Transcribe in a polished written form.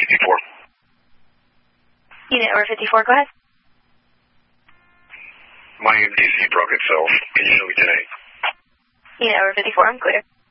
54. Unit number 54, go ahead. My MDC broke itself. Can you show me today? Unit number 54, I'm clear.